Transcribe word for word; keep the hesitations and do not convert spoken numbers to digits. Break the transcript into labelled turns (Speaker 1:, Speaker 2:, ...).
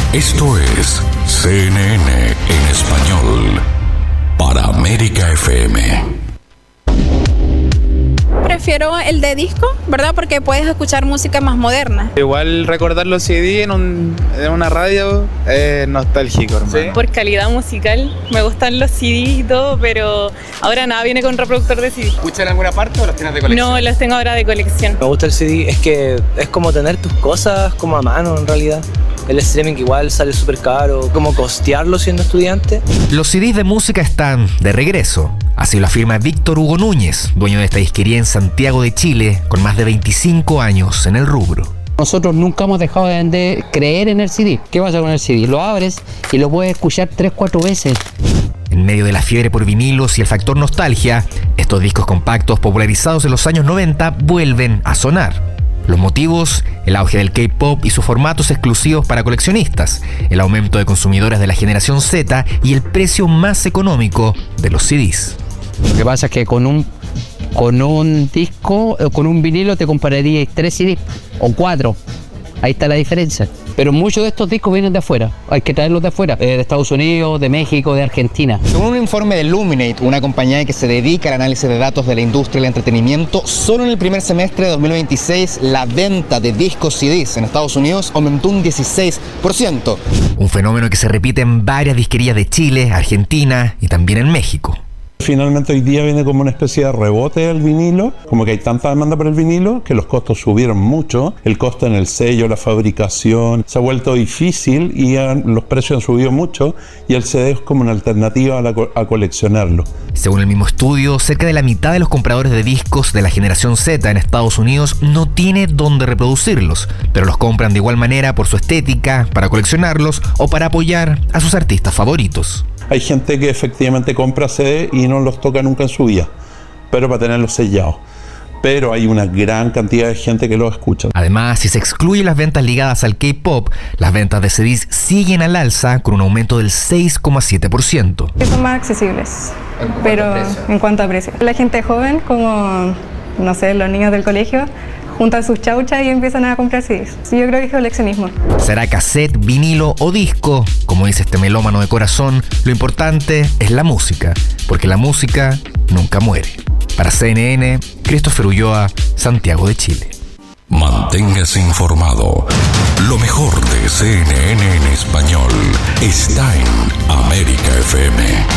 Speaker 1: Esto es C N N en español para América F M.
Speaker 2: Prefiero el de disco, ¿verdad? Porque puedes escuchar música más moderna.
Speaker 3: Igual recordar los C D en, un, en una radio es nostálgico, hermano.
Speaker 4: ¿Sí? Por calidad musical, me gustan los C D y todo, pero ahora nada viene con reproductor de C D.
Speaker 5: ¿Escuchas en alguna parte o los tienes de colección?
Speaker 4: No, los tengo ahora de colección.
Speaker 6: Me gusta el C D, es que es como tener tus cosas como a mano en realidad. El streaming igual sale súper caro, como costearlo siendo estudiante.
Speaker 7: Los C Ds de música están de regreso. Así lo afirma Víctor Hugo Núñez, dueño de esta disquería en Santiago de Chile, con más de veinticinco años en el rubro.
Speaker 8: Nosotros nunca hemos dejado de vender, creer en el C D. ¿Qué pasa con el C D? Lo abres y lo puedes escuchar tres, cuatro veces.
Speaker 7: En medio de la fiebre por vinilos y el factor nostalgia, estos discos compactos popularizados en los años noventa vuelven a sonar. Los motivos: el auge del K-pop y sus formatos exclusivos para coleccionistas, el aumento de consumidores de la generación Z y el precio más económico de los C Ds.
Speaker 8: Lo que pasa es que con un, con un disco, con un vinilo te comprarías tres C Ds o cuatro. Ahí está la diferencia. Pero muchos de estos discos vienen de afuera. Hay que traerlos de afuera, de Estados Unidos, de México, de Argentina.
Speaker 5: Según un informe de Luminate, una compañía que se dedica al análisis de datos de la industria del entretenimiento, solo en el primer semestre de dos mil veintiséis la venta de discos C Ds en Estados Unidos aumentó un dieciséis por ciento.
Speaker 7: Un fenómeno que se repite en varias disquerías de Chile, Argentina y también en México.
Speaker 9: Finalmente hoy día viene como una especie de rebote del vinilo, como que hay tanta demanda por el vinilo que los costos subieron mucho, el costo en el sello, la fabricación, se ha vuelto difícil y han, los precios han subido mucho y el C D es como una alternativa a, la, a coleccionarlo.
Speaker 7: Según el mismo estudio, cerca de la mitad de los compradores de discos de la generación Z en Estados Unidos no tiene dónde reproducirlos, pero los compran de igual manera por su estética, para coleccionarlos o para apoyar a sus artistas favoritos.
Speaker 9: Hay gente que efectivamente compra C D y no los toca nunca en su vida, pero para tenerlos sellados. Pero hay una gran cantidad de gente que los escucha.
Speaker 7: Además, si se excluyen las ventas ligadas al K-pop, las ventas de C Ds siguen al alza con un aumento del seis coma siete por ciento.
Speaker 10: Son más accesibles,
Speaker 5: ¿En
Speaker 10: pero
Speaker 5: precio?
Speaker 10: en cuanto a precio. La gente joven, como, no sé, los niños del colegio, juntan sus chauchas y empiezan a comprar C Ds. Sí, yo creo que es coleccionismo.
Speaker 7: Será cassette, vinilo o disco, como dice este melómano de corazón, lo importante es la música, porque la música nunca muere. Para C N N, Christopher Ulloa, Santiago de Chile.
Speaker 1: Manténgase informado. Lo mejor de C N N en español está en América F M.